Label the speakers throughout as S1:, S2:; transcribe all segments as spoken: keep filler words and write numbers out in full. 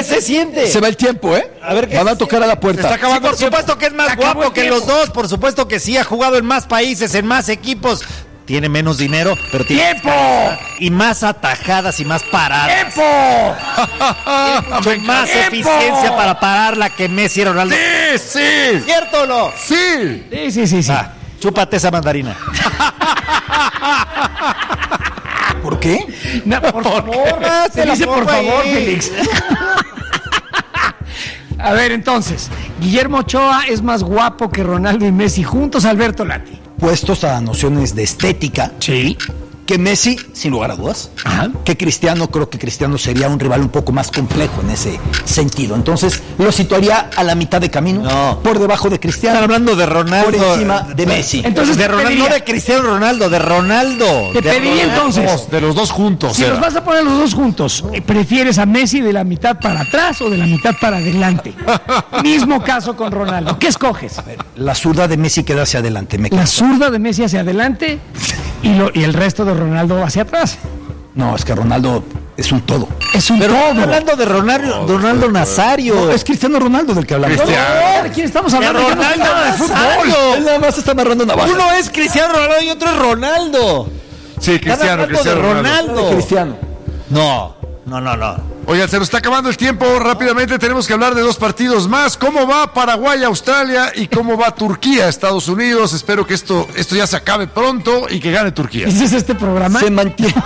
S1: se siente?
S2: Se va el tiempo, ¿eh?
S1: A ver, ¿qué
S2: van a tocar a la puerta.
S1: Está acabando. Sí, por supuesto que es más guapo que los dos. Por supuesto que sí. Ha jugado en más países, en más equipos. Tiene menos dinero, pero tiene
S3: ¡Tiempo!
S1: más y más atajadas y más paradas.
S3: ¡Tiempo!
S1: Mucho más
S3: ¡Tiempo!
S1: eficiencia para pararla que Messi y Ronaldo.
S2: ¡Sí, sí!
S1: ¿Cierto o no?
S2: ¡Sí!
S3: Sí, sí, sí, sí.
S1: Ah, chúpate esa mandarina.
S2: ¿Por qué?
S3: No, por favor.
S1: Ah,
S3: Se
S1: te la
S3: dice por
S1: pongo
S3: favor,
S1: ahí.
S3: Félix. A ver, entonces, Guillermo Ochoa es más guapo que Ronaldo y Messi juntos, Alberto Lati.
S2: Puestos a nociones de estética,
S3: Sí.
S2: que Messi, sin lugar a dudas,
S3: Ajá.
S2: que Cristiano, creo que Cristiano sería un rival un poco más complejo en ese sentido. Entonces, lo situaría a la mitad de camino,
S1: No.
S2: por debajo de Cristiano,
S1: Están hablando de Ronaldo.
S2: por encima de Messi.
S3: Entonces,
S1: de
S3: te
S1: Ronaldo,
S3: pediría-
S1: no de Cristiano Ronaldo, de Ronaldo.
S3: Te
S1: de
S3: pediría
S1: Ronaldo.
S3: entonces,
S4: De los dos juntos.
S3: si
S4: era.
S3: los vas a poner los dos juntos, ¿prefieres a Messi de la mitad para atrás o de la mitad para adelante? Mismo caso con Ronaldo. ¿Qué escoges?
S2: La zurda de Messi queda hacia adelante, me
S3: La
S2: queda.
S3: zurda de Messi hacia adelante y, lo, y el resto de Ronaldo hacia atrás.
S2: No, es que Ronaldo es un todo.
S3: Es un
S1: Pero
S3: todo.
S1: hablando de Ronaldo, Ronaldo Nazario.
S2: No, es Cristiano Ronaldo del que hablamos.
S3: No, ¿de quién estamos hablando?
S1: De
S3: Yo no sé
S1: Ronaldo
S3: nada de fútbol.
S1: Nazario.
S2: Él nada más está amarrando navajas.
S1: Uno es Cristiano Ronaldo y otro es Ronaldo.
S4: Sí,
S1: Están
S4: Cristiano,
S1: hablando
S4: Cristiano
S1: de
S4: Ronaldo.
S1: Ronaldo.
S2: Cristiano.
S1: No, no, no, no.
S4: Oigan, se nos está acabando el tiempo. Rápidamente tenemos que hablar de dos partidos más. ¿Cómo va Paraguay, Australia y cómo va Turquía, Estados Unidos? Espero que esto, esto ya se acabe pronto y que gane Turquía.
S3: ¿Ese es este programa?
S2: Se mantiene,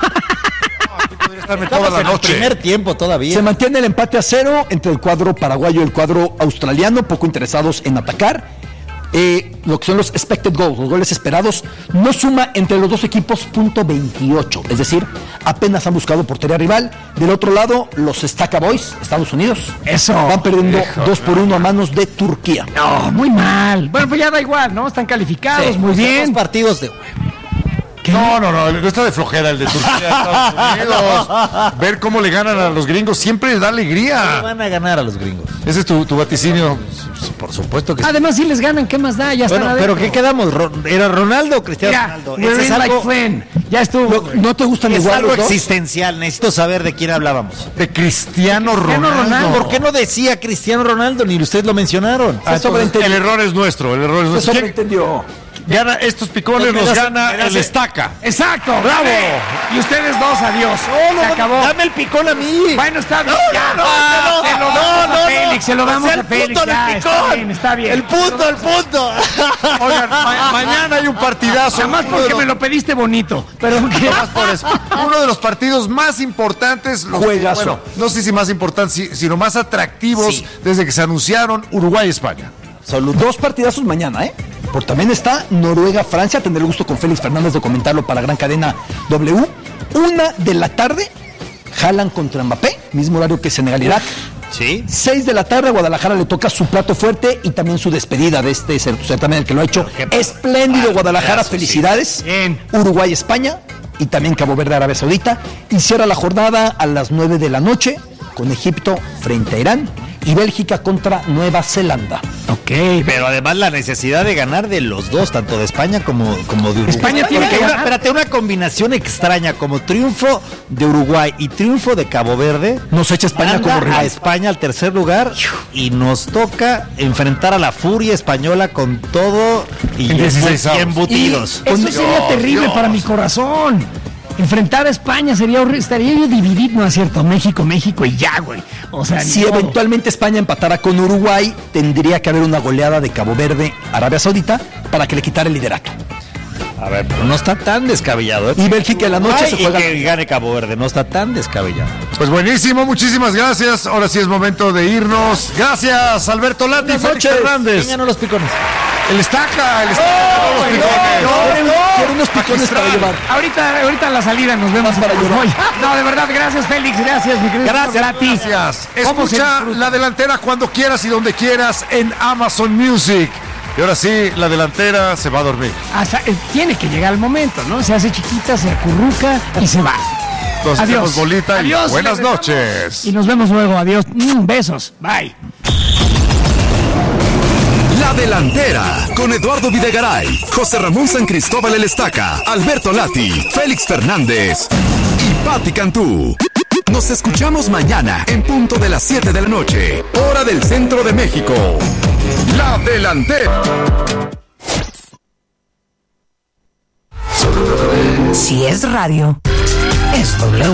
S4: Podría estarme
S1: Estamos
S4: toda la
S1: en el
S4: noche.
S1: primer tiempo todavía.
S2: se mantiene el empate a cero entre el cuadro paraguayo y el cuadro australiano, poco interesados en atacar. Eh, lo que son los expected goals, los goles esperados, no suma entre los dos equipos punto veintiocho, es decir, apenas han buscado portería rival. Del otro lado, los Staka Boys, Estados Unidos,
S3: Eso.
S2: van perdiendo
S3: Hijo,
S2: dos por uno a manos de Turquía.
S3: No, muy mal. Bueno, pues ya da igual, ¿no? Están calificados,
S1: Sí,
S3: muy
S1: o sea,
S3: bien.
S1: Dos partidos de.
S4: No, no, no, no está de flojera el de Turquía, Estados Unidos. Ver cómo le ganan a los gringos siempre da alegría.
S1: Van a ganar a los gringos.
S4: Ese es tu, tu vaticinio.
S1: Por supuesto que sí.
S3: Además, si les ganan, ¿qué más da? Ya están
S1: Bueno,
S3: adentro.
S1: pero ¿qué quedamos? Ro- ¿Era Ronaldo o Cristiano
S3: Mira,
S1: Ronaldo?
S3: we're
S1: Ese es
S3: in like
S1: algo,
S3: Flynn. Ya estuvo.
S2: ¿No,
S3: güey.
S2: no te gustan
S1: es
S2: igual
S1: algo
S2: los dos?
S1: existencial. Necesito saber de quién hablábamos.
S4: De Cristiano
S3: Cristiano
S4: Ronaldo.
S3: Ronaldo.
S1: ¿Por qué no decía Cristiano Ronaldo? Ni ustedes lo mencionaron.
S4: Ah, entonces, el error es nuestro, el error es
S2: Se
S4: nuestro. ¿Quién
S2: sobreentendió.
S4: gana estos picones?
S1: Me
S4: Nos
S1: das-
S4: gana
S1: me das-
S4: el estaca.
S3: Exacto, bravo. Y ustedes dos, adiós. Se acabó.
S1: Dame el picón a mí.
S3: Bueno, está bien.
S1: No,
S3: ya.
S1: no, no,
S3: se lo
S1: no,
S3: damos
S1: no,
S3: a
S1: no.
S3: Félix, se lo
S1: O
S3: damos
S1: sea,
S3: a Félix.
S1: el punto
S3: ya,
S1: del
S3: está
S1: picón.
S3: bien, está bien.
S1: El punto, el punto.
S4: Oigan, ma- mañana hay un partidazo.
S3: Nada más
S4: uno de
S3: porque
S4: los-
S3: me lo pediste bonito. Pero ¿qué?
S4: Nada más por eso. Uno de los partidos más importantes, los,
S2: Juegazo.
S4: bueno, no sé si más importantes, si- sino más atractivos
S1: Sí.
S4: desde que se anunciaron Uruguay-España.
S2: Dos partidazos mañana, ¿eh? Por también está Noruega-Francia. Tendré el gusto con Félix Fernández de comentarlo para Gran Cadena W. Una de la tarde, Haaland contra Mbappé, mismo horario que Senegal-Irak.
S1: Sí.
S2: Seis de la tarde, a Guadalajara le toca su plato fuerte y también su despedida de este certamen, el que lo ha hecho
S1: Qué
S2: espléndido Guadalajara.
S1: pedazo,
S2: Felicidades.
S3: sí. Bien.
S2: Uruguay-España y también Cabo Verde, Arabia Saudita. Y cierra la jornada a las nueve de la noche con Egipto frente a Irán y Bélgica contra Nueva Zelanda.
S3: Ok,
S1: Pero además la necesidad de ganar de los dos, tanto de España como, como de Uruguay.
S3: España tiene que
S1: Una-
S3: ganar.
S1: Espérate, una combinación extraña como triunfo de Uruguay y triunfo de Cabo Verde.
S2: Nos echa España
S1: manda
S2: como rival.
S1: a España al tercer lugar y nos toca enfrentar a la furia española con todo y,
S4: En dieciséis
S1: y
S4: avos.
S1: embutidos.
S3: eso
S4: Dios,
S3: sería terrible
S4: Dios.
S3: para mi corazón. Enfrentar a España sería horrible. Estaría yo dividido, ¿no es cierto? México, México y ya, güey. O sea,
S2: Si
S3: ni modo.
S2: eventualmente España empatara con Uruguay, tendría que haber una goleada de Cabo Verde, Arabia Saudita, para que le quitara el liderato.
S1: A ver, pero no está tan descabellado. ¿eh?
S2: Y Bélgica en la noche
S1: Ay,
S2: se
S1: y
S2: juega.
S1: que gane Cabo Verde, no está tan descabellado.
S4: Pues buenísimo, muchísimas gracias. Ahora sí es momento de irnos. Gracias, Alberto Lati,
S2: Buenas
S4: Félix
S2: noches.
S4: Fernández.
S1: ¿Quién ganó los picones?
S4: El estaca, el estaca, todos los picones.
S2: Quiero, quiero unos picones para llevar.
S3: Ahorita, ahorita a la salida nos vemos
S2: Más para
S3: en
S2: llorar.
S3: Hoy. No, de verdad, gracias, Félix. Gracias, mi querido
S1: Gracias,
S3: Lati.
S4: Gracias.
S3: ¿Cómo se
S4: Escucha
S3: disfruta?
S4: La Delantera cuando quieras y donde quieras en Amazon Music. Y ahora sí, La Delantera se va a dormir.
S3: Hasta, eh, tiene que llegar el momento, ¿no? Se hace chiquita, se acurruca y se va.
S4: Nos
S3: Adiós.
S4: hacemos bolita y
S3: Adiós,
S4: buenas
S3: regresamos.
S4: noches.
S3: Y nos vemos luego. Adiós. Mm, besos. Bye.
S5: La Delantera, con Eduardo Videgaray, José Ramón San Cristóbal El Estaca, Alberto Lati, Félix Fernández y Pati Cantú. Nos escuchamos mañana en punto de las siete de la noche, hora del centro de México. La Delantera.
S6: Si es radio, es W.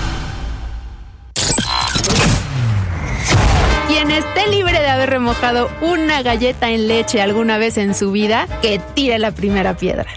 S7: Quien esté libre de haber remojado una galleta en leche alguna vez en su vida, que tire la primera piedra.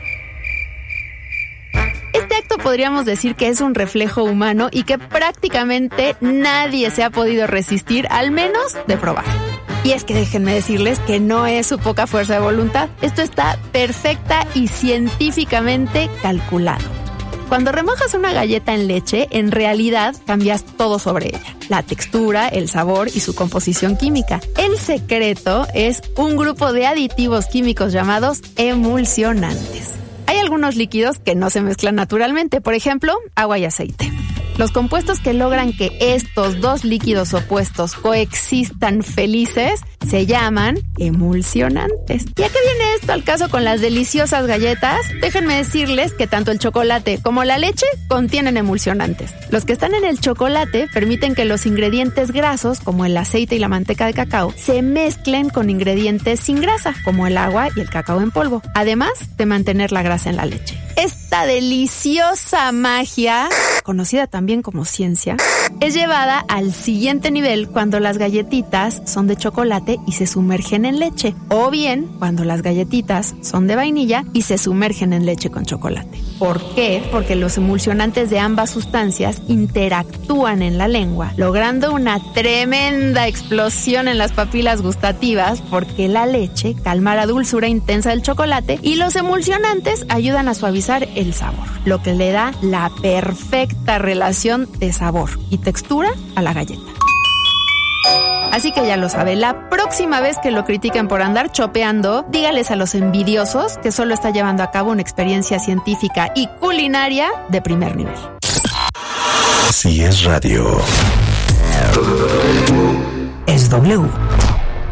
S7: Este acto podríamos decir que es un reflejo humano y que prácticamente nadie se ha podido resistir, al menos de probar. Y es que déjenme decirles que no es su poca fuerza de voluntad. Esto está perfecta y científicamente calculado. Cuando remojas una galleta en leche, en realidad cambias todo sobre ella. La textura, el sabor y su composición química. El secreto es un grupo de aditivos químicos llamados emulsionantes. Hay algunos líquidos que no se mezclan naturalmente, por ejemplo, agua y aceite. Los compuestos que logran que estos dos líquidos opuestos coexistan felices se llaman emulsionantes. ¿Y a qué viene esto al caso con las deliciosas galletas? Déjenme decirles que tanto el chocolate como la leche contienen emulsionantes. Los que están en el chocolate permiten que los ingredientes grasos, como el aceite y la manteca de cacao, se mezclen con ingredientes sin grasa, como el agua y el cacao en polvo, además de mantener la grasa en la leche. Esta deliciosa magia, conocida también como ciencia, es llevada al siguiente nivel cuando las galletitas son de chocolate y se sumergen en leche, o bien cuando las galletitas son de vainilla y se sumergen en leche con chocolate. ¿Por qué? Porque los emulsionantes de ambas sustancias interactúan en la lengua, logrando una tremenda explosión en las papilas gustativas, porque la leche calma la dulzura intensa del chocolate y los emulsionantes ayudan a suavizar el sabor, lo que le da la perfecta relación de sabor y textura a la galleta. Así que ya lo sabe, la próxima vez que lo critiquen por andar chopeando, dígales a los envidiosos que solo está llevando a cabo una experiencia científica y culinaria de primer nivel.
S5: Si es radio,
S6: Es W.